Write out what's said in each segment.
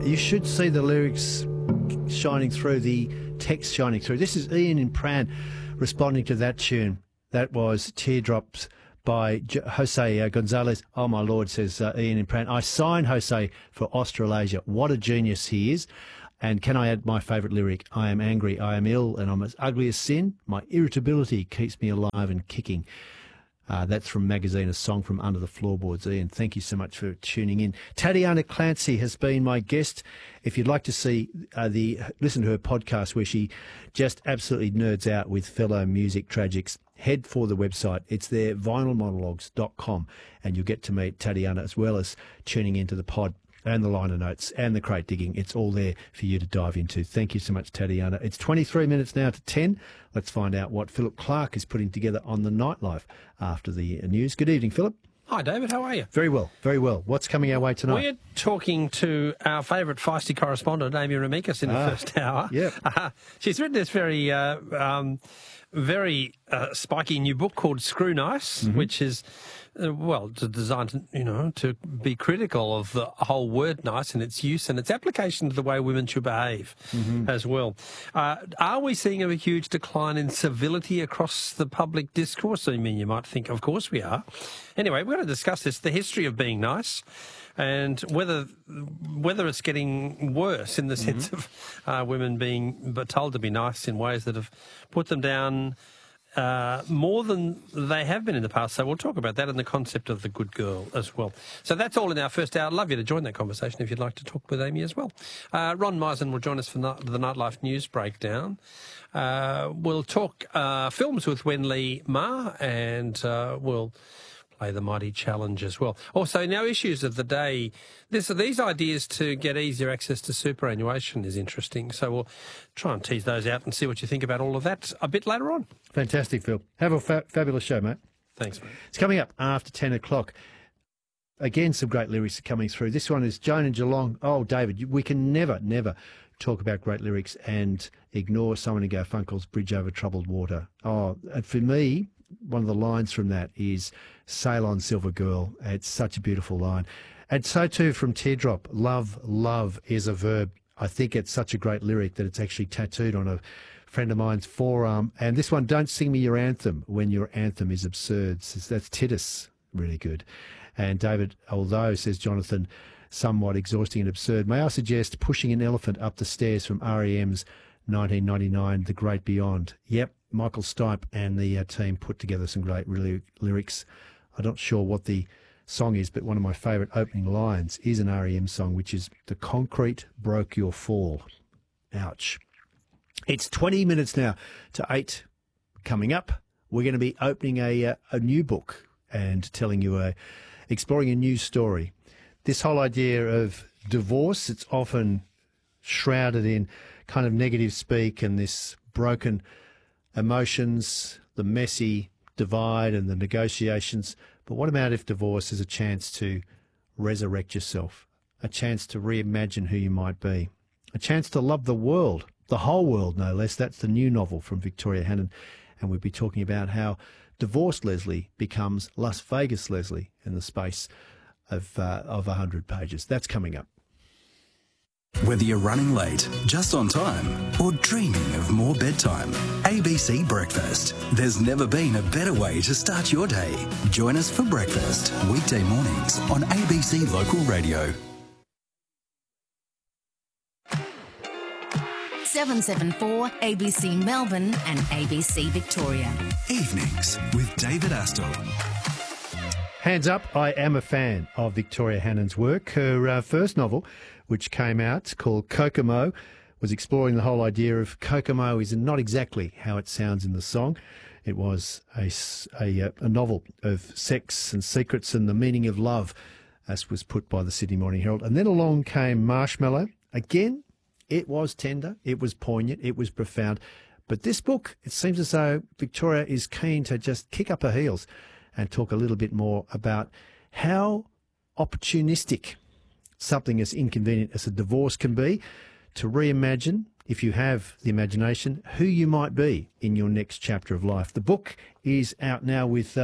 You should see the lyrics shining through, the text shining through. This is Ian in Pran responding to that tune. That was Teardrops by Jose Gonzalez. Oh, my Lord, says Ian in Pran. I signed Jose for Australasia. What a genius he is. And can I add my favourite lyric? I am angry, I am ill, and I'm as ugly as sin. My irritability keeps me alive and kicking. That's from Magazine, a song from Under the Floorboards. Ian, thank you so much for tuning in. Tatiana Clancy has been my guest. If you'd like to see listen to her podcast where she just absolutely nerds out with fellow music tragics, head for the website. It's there, vinylmonologues.com, and you'll get to meet Tatiana as well as tuning into the pod and the liner notes and the crate digging. It's all there for you to dive into. Thank you so much, Tatiana. It's 23 minutes now to 10. Let's find out what Philip Clark is putting together on the nightlife after the news. Good evening, Philip. Hi, David. How are you? Very well, very well. What's coming our way tonight? We're talking to our favourite feisty correspondent, Amy Remikas, in the first hour. Yep. She's written this very spiky new book called Screw Nice, which is, designed to be critical of the whole word nice and its use and its application to the way women should behave as well. Are we seeing a huge decline in civility across the public discourse? I mean, you might think, of course we are. Anyway, we're going to discuss this, the history of being nice, and whether it's getting worse in the sense of women being told to be nice in ways that have put them down more than they have been in the past. So we'll talk about that and the concept of the good girl as well. So that's all in our first hour. I'd love you to join that conversation if you'd like to talk with Amy as well. Ron Meisen will join us for the Nightlife News Breakdown. We'll talk films with Wen Lee Ma, and we'll play the Mighty Challenge as well. Also, now issues of the day. These ideas to get easier access to superannuation is interesting. So we'll try and tease those out and see what you think about all of that a bit later on. Fantastic, Phil. Have a fabulous show, mate. Thanks, mate. It's coming up after 10 o'clock. Again, some great lyrics are coming through. This one is Joan and Geelong. Oh, David, we can never talk about great lyrics and ignore Simon and Garfunkel's Bridge Over Troubled Water. Oh, and for me, one of the lines from that is "Sail on, Silver Girl." It's such a beautiful line. And so too from Teardrop, love is a verb. I think it's such a great lyric that it's actually tattooed on a friend of mine's forearm. And this one, don't sing me your anthem when your anthem is absurd. That's Titus, really good. And David, although, says Jonathan, somewhat exhausting and absurd, may I suggest pushing an elephant up the stairs from REM's 1999, The Great Beyond. Yep, Michael Stipe and the team put together some great lyrics. I'm not sure what the song is, but one of my favourite opening lines is an REM song, which is "The concrete broke your fall." Ouch. It's 20 minutes now to 8. Coming up, we're going to be opening a new book and telling you exploring a new story. This whole idea of divorce, it's often shrouded in kind of negative speak and this broken emotions, the messy divide and the negotiations. But what about if divorce is a chance to resurrect yourself, a chance to reimagine who you might be, a chance to love the world, the whole world no less? That's the new novel from Victoria Hannon, and we'll be talking about how divorced Leslie becomes Las Vegas Leslie in the space of 100 pages. That's coming up. Whether you're running late, just on time, or dreaming of more bedtime, ABC Breakfast. There's never been a better way to start your day. Join us for breakfast, weekday mornings on ABC Local Radio. 774 ABC Melbourne and ABC Victoria. Evenings with David Astle. Hands up, I am a fan of Victoria Hannon's work. Her first novel, which came out, called Kokomo, was exploring the whole idea of Kokomo is not exactly how it sounds in the song. It was a novel of sex and secrets and the meaning of love, as was put by the Sydney Morning Herald. And then along came Marshmallow. Again, it was tender, it was poignant, it was profound. But this book, it seems as though Victoria is keen to just kick up her heels and talk a little bit more about how opportunistic something as inconvenient as a divorce can be, to reimagine, if you have the imagination, who you might be in your next chapter of life. The book is out now with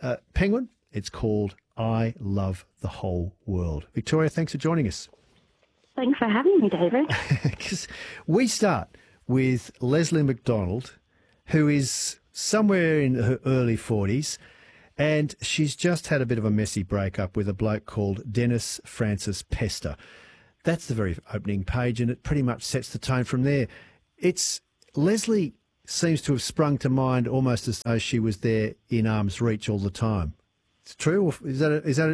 Penguin. It's called I Love the Whole World. Victoria, thanks for joining us. Thanks for having me, David. Because we start with Leslie McDonald, who is somewhere in her early 40s, and she's just had a bit of a messy breakup with a bloke called Dennis Francis Pester. That's the very opening page, and it pretty much sets the tone from there. Leslie seems to have sprung to mind almost as though she was there in arm's reach all the time. It's true? Or is that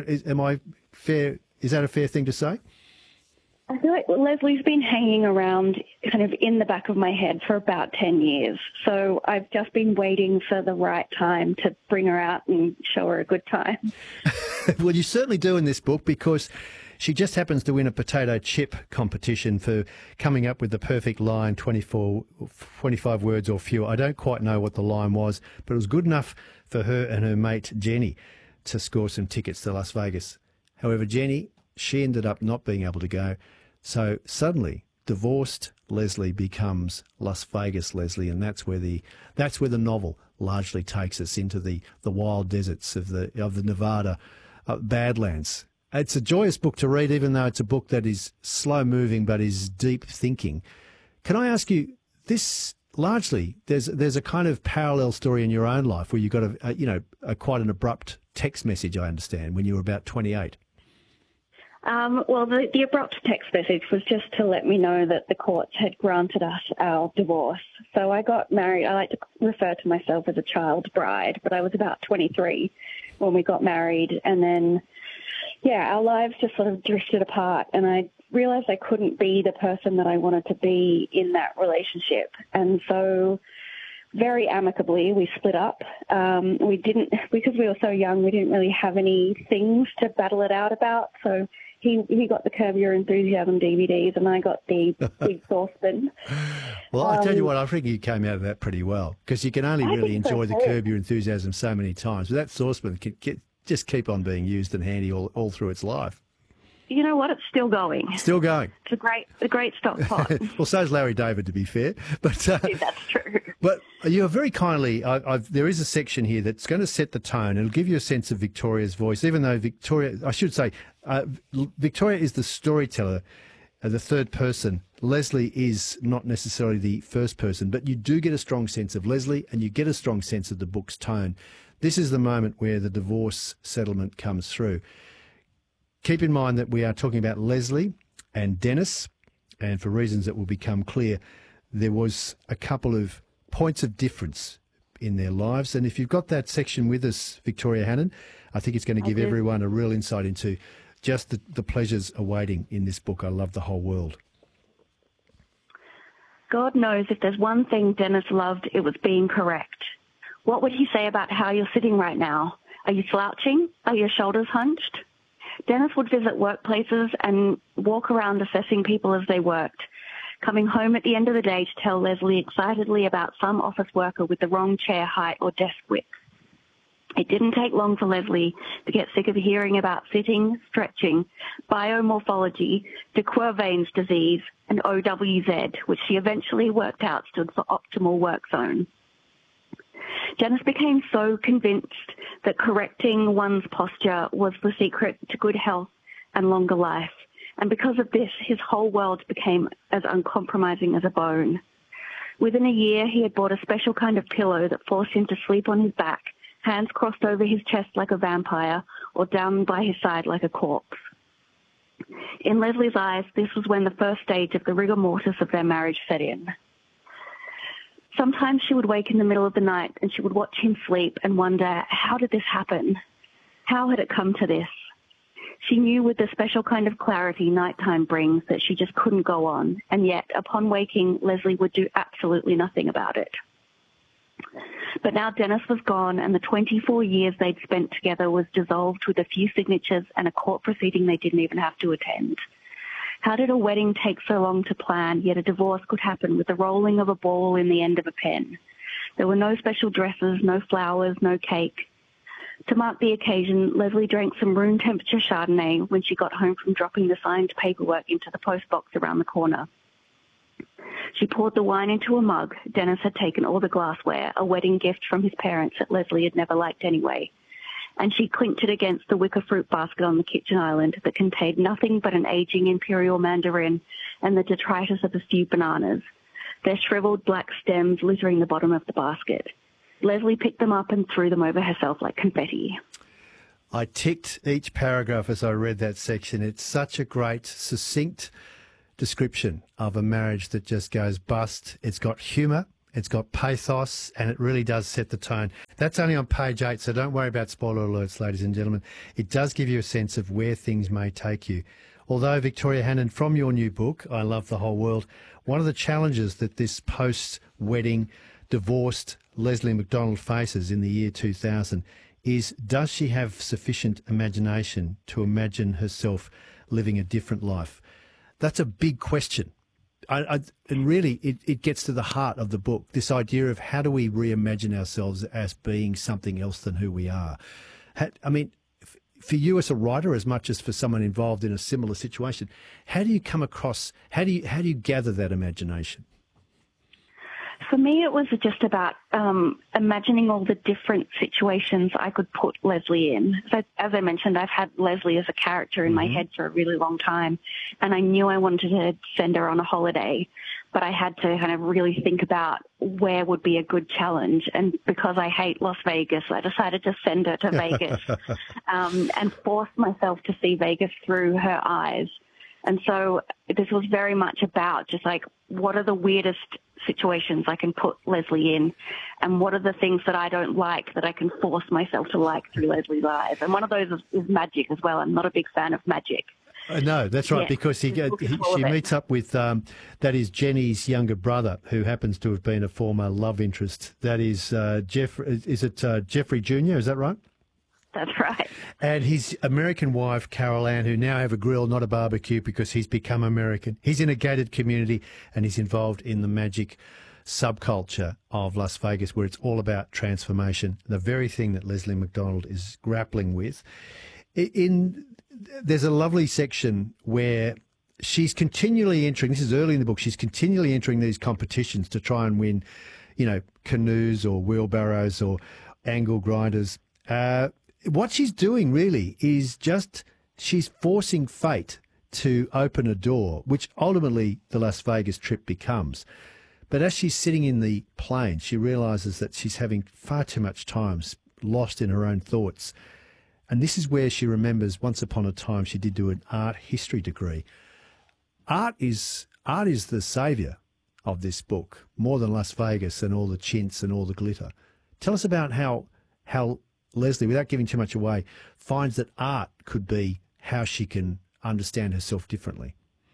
a fair thing to say? I feel like Leslie's been hanging around kind of in the back of my head for about 10 years. So I've just been waiting for the right time to bring her out and show her a good time. Well, you certainly do in this book, because she just happens to win a potato chip competition for coming up with the perfect line, 25 words or fewer. I don't quite know what the line was, but it was good enough for her and her mate Jenny to score some tickets to Las Vegas. However, Jenny, she ended up not being able to go. So suddenly, divorced Leslie becomes Las Vegas Leslie, and that's where the novel largely takes us, into the wild deserts of the Nevada Badlands. It's a joyous book to read, even though it's a book that is slow moving but is deep thinking. Can I ask you, this largely there's a kind of parallel story in your own life where you got quite an abrupt text message, I understand, when you were about 28. Well, the abrupt text message was just to let me know that the courts had granted us our divorce. So I got married. I like to refer to myself as a child bride, but I was about 23 when we got married. And then, our lives just sort of drifted apart. And I realized I couldn't be the person that I wanted to be in that relationship. And so very amicably, we split up. We didn't, because we were so young, we didn't really have any things to battle it out about. So he got the Curb Your Enthusiasm DVDs and I got the big saucepan. Well, I tell you what, I think you came out of that pretty well, because you can only really enjoy the Curb Your Enthusiasm so many times. But that saucepan can just keep on being used and handy all through its life. You know what? It's still going. Still going. It's a great stock pot. Well, so's Larry David, to be fair. But that's true. But you are very kindly. There is a section here that's going to set the tone. It'll give you a sense of Victoria's voice, even though Victoria is the storyteller, the third person. Leslie is not necessarily the first person, but you do get a strong sense of Leslie, and you get a strong sense of the book's tone. This is the moment where the divorce settlement comes through. Keep in mind that we are talking about Leslie and Dennis, and for reasons that will become clear, there was a couple of points of difference in their lives. And if you've got that section with us, Victoria Hannon, I think it's going to give everyone a real insight into just the pleasures awaiting in this book. I love the whole world. God knows if there's one thing Dennis loved, it was being correct. What would he say about how you're sitting right now? Are you slouching? Are your shoulders hunched? Dennis would visit workplaces and walk around assessing people as they worked, coming home at the end of the day to tell Leslie excitedly about some office worker with the wrong chair height or desk width. It didn't take long for Leslie to get sick of hearing about sitting, stretching, biomorphology, de Quervain's disease, and OWZ, which she eventually worked out stood for optimal work zone. Dennis became so convinced that correcting one's posture was the secret to good health and longer life. And because of this, his whole world became as uncompromising as a bone. Within a year, he had bought a special kind of pillow that forced him to sleep on his back, hands crossed over his chest like a vampire, or down by his side like a corpse. In Leslie's eyes, this was when the first stage of the rigor mortis of their marriage set in. Sometimes she would wake in the middle of the night and she would watch him sleep and wonder, how did this happen? How had it come to this? She knew with the special kind of clarity nighttime brings that she just couldn't go on, and yet, upon waking, Leslie would do absolutely nothing about it. But now Dennis was gone, and the 24 years they'd spent together was dissolved with a few signatures and a court proceeding they didn't even have to attend. How did a wedding take so long to plan, yet a divorce could happen with the rolling of a ball in the end of a pen? There were no special dresses, no flowers, no cake. To mark the occasion, Leslie drank some room temperature Chardonnay when she got home from dropping the signed paperwork into the postbox around the corner. She poured the wine into a mug. Dennis had taken all the glassware, a wedding gift from his parents that Leslie had never liked anyway. and she clinked it against the wicker fruit basket on the kitchen island that contained nothing but an aging imperial mandarin and the detritus of a few bananas, their shriveled black stems littering the bottom of the basket. Leslie picked them up and threw them over herself like confetti. I ticked each paragraph as I read that section. It's such a great, succinct description of a marriage that just goes bust. It's got humour, it's got pathos, and it really does set the tone. That's only on page 8, so don't worry about spoiler alerts, ladies and gentlemen. It does give you a sense of where things may take you. Although, Victoria Hannon, from your new book, I Love the Whole World, one of the challenges that this post-wedding, divorced Leslie McDonald faces in the year 2000 is, does she have sufficient imagination to imagine herself living a different life? That's a big question. And really, it gets to the heart of the book, this idea of how do we reimagine ourselves as being something else than who we are. I mean, for you as a writer, as much as for someone involved in a similar situation, how do you come across, how do you gather that imagination? For me, it was just about imagining all the different situations I could put Leslie in. So, as I mentioned, I've had Leslie as a character in my head for a really long time, and I knew I wanted to send her on a holiday, but I had to kind of really think about where would be a good challenge. And because I hate Las Vegas, I decided to send her to Vegas and force myself to see Vegas through her eyes. And so this was very much about just like, what are the weirdest situations I can put Leslie in, and what are the things that I don't like that I can force myself to like through Leslie's eyes. And one of those is magic as well. I'm not a big fan of magic. No, that's right, because she meets up with, that is Jenny's younger brother, who happens to have been a former love interest. That is Jeffrey Jr., is that right? That's right. And his American wife, Carol Ann, who now have a grill, not a barbecue, because he's become American. He's in a gated community and he's involved in the magic subculture of Las Vegas, where it's all about transformation, the very thing that Leslie McDonald is grappling with. There's a lovely section where she's continually entering, this is early in the book, she's continually entering these competitions to try and win, canoes or wheelbarrows or angle grinders. What she's doing really is she's forcing fate to open a door, which ultimately the Las Vegas trip becomes. But as she's sitting in the plane, she realises that she's having far too much time lost in her own thoughts. And this is where she remembers once upon a time she did do an art history degree. Art is the saviour of this book, more than Las Vegas and all the chintz and all the glitter. Tell us about how Leslie, without giving too much away, finds that art could be how she can understand herself differently.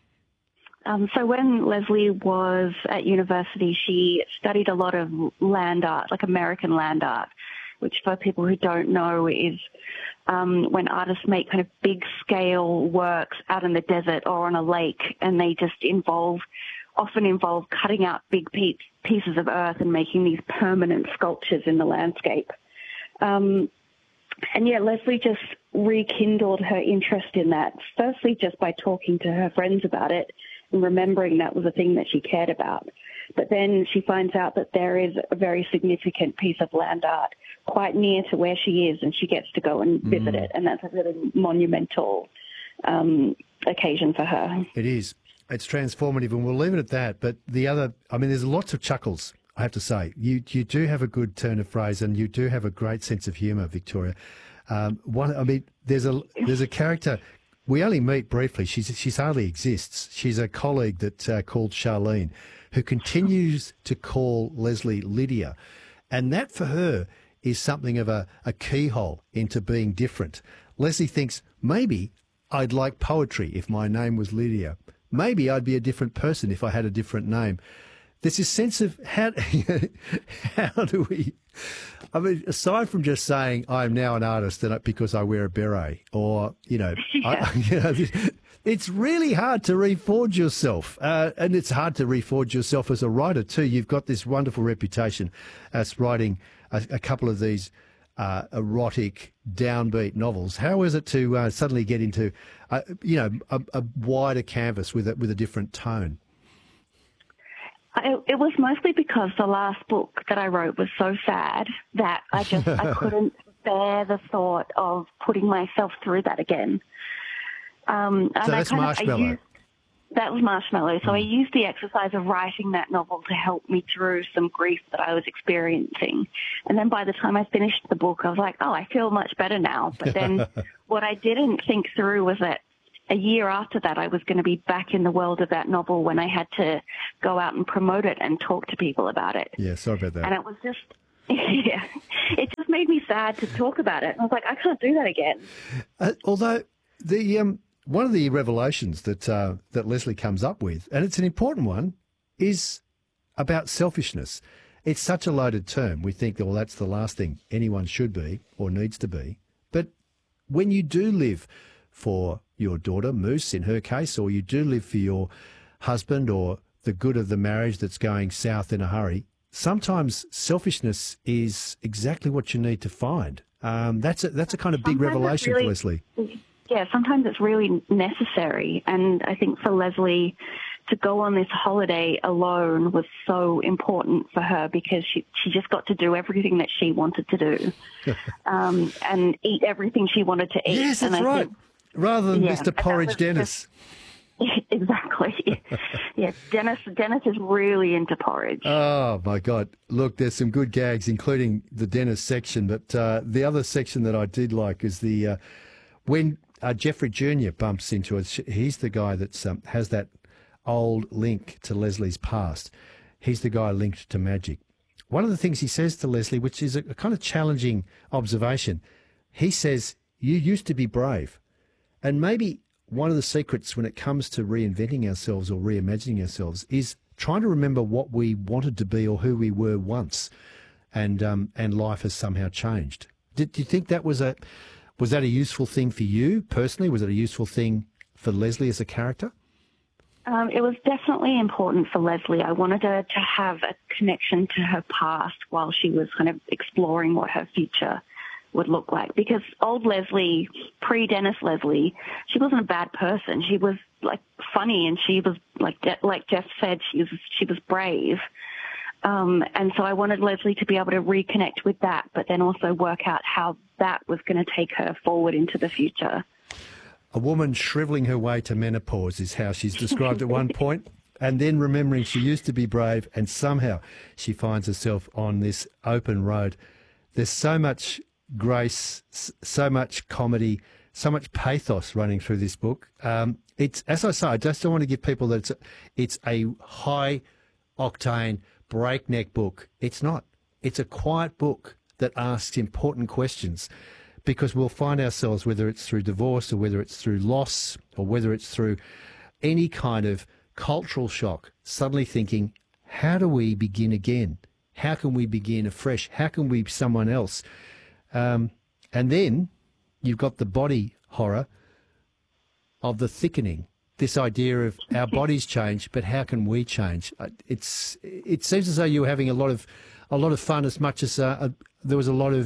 So when Leslie was at university, she studied a lot of land art, like American land art, which for people who don't know is when artists make kind of big-scale works out in the desert or on a lake, and they just often involve cutting out big pieces of earth and making these permanent sculptures in the landscape. Leslie just rekindled her interest in that, firstly just by talking to her friends about it and remembering that was a thing that she cared about. But then she finds out that there is a very significant piece of land art quite near to where she is, and she gets to go and visit it, and that's a really monumental occasion for her. It is. It's transformative, and we'll leave it at that. But there's lots of chuckles, I have to say. You do have a good turn of phrase, and you do have a great sense of humour, Victoria. There's a character we only meet briefly. She hardly exists. She's a colleague that called Charlene, who continues to call Leslie Lydia, and that for her is something of a keyhole into being different. Leslie thinks, maybe I'd like poetry if my name was Lydia. Maybe I'd be a different person if I had a different name. There's this sense of how do we, aside from just saying I'm now an artist because I wear a beret, or, it's really hard to reforge yourself. And it's hard to reforge yourself as a writer too. You've got this wonderful reputation as writing a couple of these erotic, downbeat novels. How is it to suddenly get into, a wider canvas with a different tone? It was mostly because the last book that I wrote was so sad that I couldn't bear the thought of putting myself through that again. So that's Marshmallow. That was Marshmallow. So I used the exercise of writing that novel to help me through some grief that I was experiencing. And then by the time I finished the book, I was like, oh, I feel much better now. But then what I didn't think through was that a year after that, I was going to be back in the world of that novel when I had to go out and promote it and talk to people about it. Yeah, sorry about that. And it was just, yeah, it just made me sad to talk about it. And I was like, I can't do that again. Although the one of the revelations that that Leslie comes up with, and it's an important one, is about selfishness. It's such a loaded term. We think, well, that's the last thing anyone should be or needs to be. But when you do live for your daughter, Moose, in her case, or you do live for your husband or the good of the marriage that's going south in a hurry, sometimes selfishness is exactly what you need to find. That's a kind of big revelation for Leslie. Yeah, sometimes it's really necessary. And I think for Leslie to go on this holiday alone was so important for her because she just got to do everything that she wanted to do and eat everything she wanted to eat. Yes, that's right. Rather than Mr. Porridge Dennis. Exactly. Yes, Dennis is really into porridge. Oh, my God. Look, there's some good gags, including the Dennis section. But the other section that I did like is the when Jeffrey Jr. bumps into it. He's the guy that has that old link to Leslie's past. He's the guy linked to magic. One of the things he says to Leslie, which is a kind of challenging observation, he says, you used to be brave. And maybe one of the secrets when it comes to reinventing ourselves or reimagining ourselves is trying to remember what we wanted to be or who we were once, and life has somehow changed. Do you think that was that a useful thing for you personally? Was it a useful thing for Leslie as a character? It was definitely important for Leslie. I wanted her to have a connection to her past while she was kind of exploring what her future would look like. Because old Leslie, pre-Dennis Leslie, she wasn't a bad person. She was like funny, and she was like Jeff said, she was brave. And so I wanted Leslie to be able to reconnect with that, but then also work out how that was going to take her forward into the future. A woman shrivelling her way to menopause is how she's described at one point, and then remembering she used to be brave, and somehow she finds herself on this open road. There's so much grace, so much comedy, so much pathos running through this book. It's, as I say, I just don't want to give people that it's a high-octane, breakneck book. It's not. It's a quiet book that asks important questions, because we'll find ourselves, whether it's through divorce or whether it's through loss or whether it's through any kind of cultural shock, suddenly thinking, how do we begin again? How can we begin afresh? How can we be someone else? And then you've got the body horror of the thickening, this idea of our bodies change, but how can we change? It seems as though you were having a lot of fun, as much as there was a lot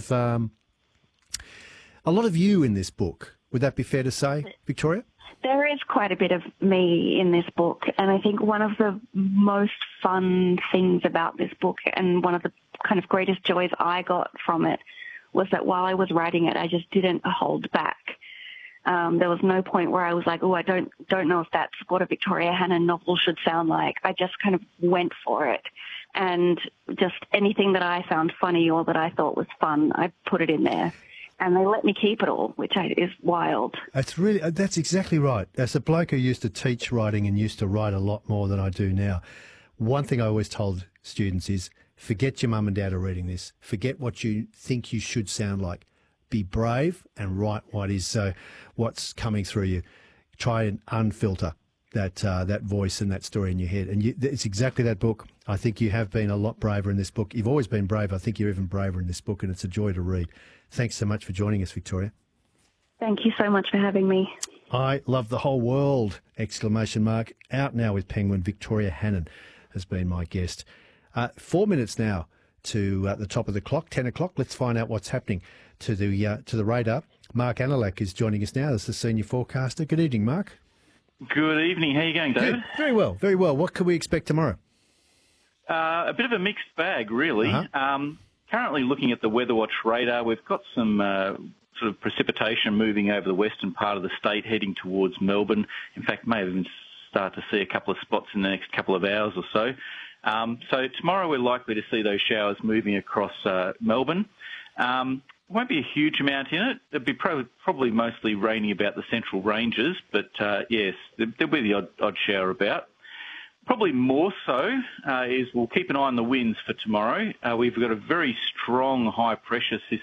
of you in this book. Would that be fair to say, Victoria? There is quite a bit of me in this book, and I think one of the most fun things about this book, and one of the kind of greatest joys I got from it, was that while I was writing it, I just didn't hold back. There was no point where I was like, oh, I don't know if that's what a Victoria Hannon novel should sound like. I just kind of went for it. And just anything that I found funny or that I thought was fun, I put it in there. And they let me keep it all, which is wild. That's exactly right. As a bloke who used to teach writing and used to write a lot more than I do now, one thing I always told students is, forget your mum and dad are reading this. Forget what you think you should sound like. Be brave and write what's coming through you. Try and unfilter that voice and that story in your head. And it's exactly that book. I think you have been a lot braver in this book. You've always been brave. I think you're even braver in this book, and it's a joy to read. Thanks so much for joining us, Victoria. Thank you so much for having me. I love the whole world! ! Out now with Penguin. Victoria Hannon has been my guest. 4 minutes now to the top of the clock, 10 o'clock. Let's find out what's happening to the radar. Mark Anilak is joining us now as the senior forecaster. Good evening, Mark. Good evening. How are you going, David? Good. Very well, very well. What can we expect tomorrow? A bit of a mixed bag, really. Uh-huh. currently looking at the Weather Watch radar, we've got some sort of precipitation moving over the western part of the state, heading towards Melbourne. In fact, may even start to see a couple of spots in the next couple of hours or so. So tomorrow we're likely to see those showers moving across Melbourne. Won't be a huge amount in it. It'll be probably mostly rainy about the central ranges, but yes, there'll be the odd shower about. Probably more so is we'll keep an eye on the winds for tomorrow. We've got a very strong high pressure system